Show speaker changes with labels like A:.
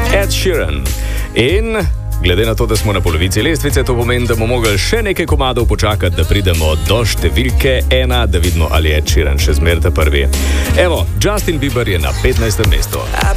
A: Ed Sheeran. In glede na to, da smo na polovici lestvice, to pomeni, da bomo mogli še nekaj komadov počakati, da pridemo do številke 1, da vidimo, ali je Ed Sheeran še zmeraj ta prvi. Evo, Justin Bieber je na 15. mestu.